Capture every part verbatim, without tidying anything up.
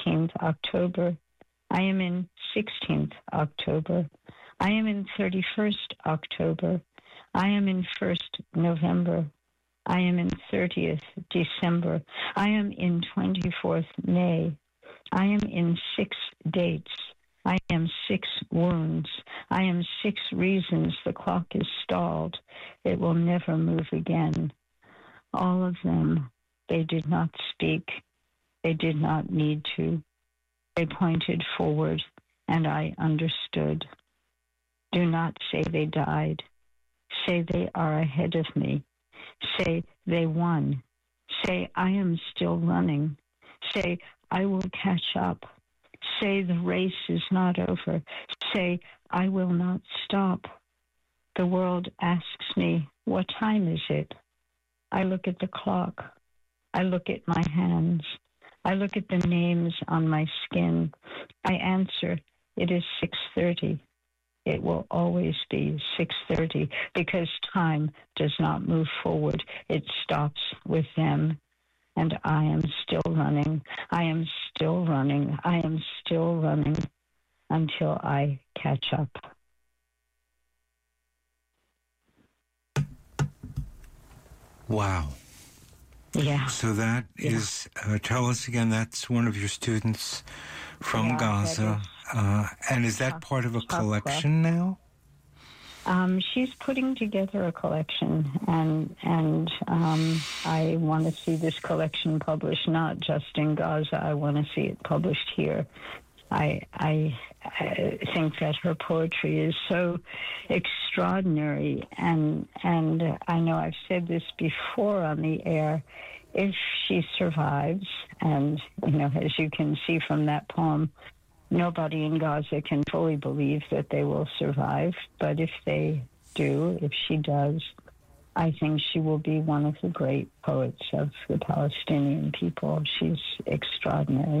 eighteenth October. I am in sixteenth October. I am in thirty-first October. I am in first November. I am in thirtieth December. I am in twenty-fourth May. I am in six dates. I am six wounds. I am six reasons the clock is stalled. It will never move again. All of them, they did not speak. They did not need to. They pointed forward, and I understood. Do not say they died. Say they are ahead of me. Say they won. Say I am still running. Say I will catch up. Say the race is not over. Say I will not stop. The world asks me, what time is it? I look at the clock. I look at my hands. I look at the names on my skin. I answer, it is six thirty. It will always be six thirty because time does not move forward. It stops with them. And I am still running. I am still running. I am still running until I catch up. Wow. Yeah. So that yeah. is, uh, tell us again, that's one of your students from yeah, Gaza. Uh, and is that part of a collection now? Um, she's putting together a collection, and and um, I want to see this collection published not just in Gaza. I want to see it published here. I, I I think that her poetry is so extraordinary, and and I know I've said this before on the air. If she survives, and you know, as you can see from that poem, nobody in Gaza can fully believe that they will survive. But if they do, if she does, I think she will be one of the great poets of the Palestinian people. She's extraordinary.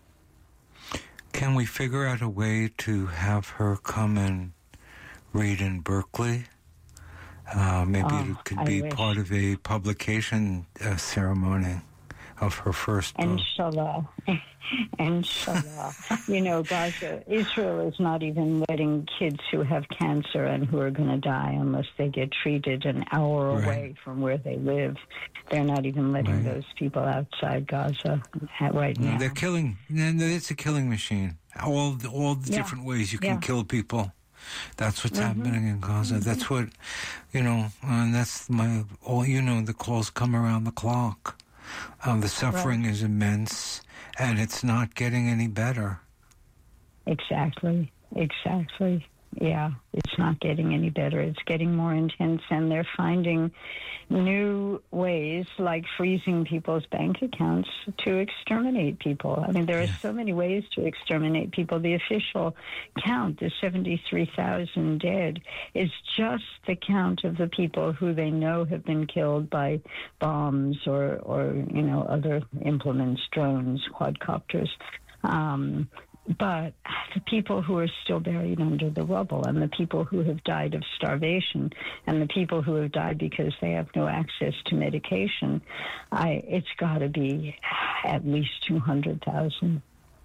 Can we figure out a way to have her come and read in Berkeley? Uh, maybe oh, it could I be wish. part of a publication uh, ceremony of her first book. Inshallah. Inshallah. You know, Gaza, Israel is not even letting kids who have cancer and who are going to die unless they get treated an hour Right. away from where they live. They're not even letting Right. those people outside Gaza right now. They're killing. It's a killing machine. All the, all the Yeah. different ways you can Yeah. kill people. That's what's Mm-hmm. happening in Gaza. Mm-hmm. That's what, you know, and that's my, all, you know, the calls come around the clock. Um, the suffering Right. is immense, and it's not getting any better. Exactly. Exactly. Yeah, it's not getting any better. It's getting more intense, and they're finding new ways, like freezing people's bank accounts, to exterminate people. I mean, there are Yeah. so many ways to exterminate people. The official count, the seventy-three thousand dead, is just the count of the people who they know have been killed by bombs or, or you know, other implements, drones, quadcopters. Um, But the people who are still buried under the rubble, and the people who have died of starvation, and the people who have died because they have no access to medication, I, it's got to be at least two hundred thousand.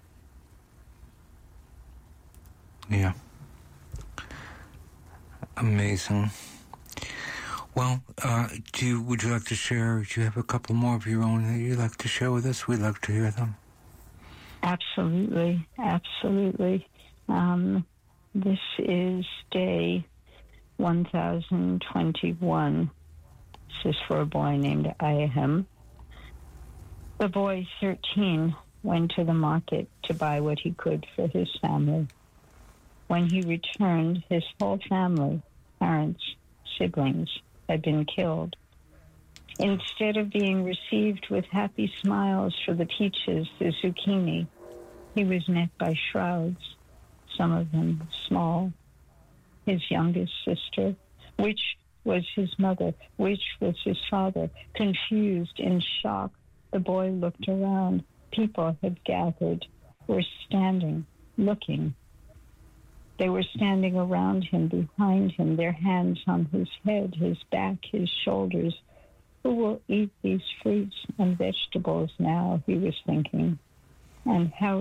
Yeah. Amazing. Well, uh, do you, would you like to share, do you have a couple more of your own that you'd like to share with us? We'd like to hear them. Absolutely, absolutely. Um, this is day one thousand twenty-one. This is for a boy named Ayahem. The boy, thirteen, went to the market to buy what he could for his family. When he returned, his whole family, parents, siblings, had been killed. Instead of being received with happy smiles for the peaches, the zucchini, he was met by shrouds, some of them small. His youngest sister, which was his mother, which was his father, confused, in shock, the boy looked around. People had gathered, were standing, looking. They were standing around him, behind him, their hands on his head, his back, his shoulders. Who will eat these fruits and vegetables now, he was thinking, and how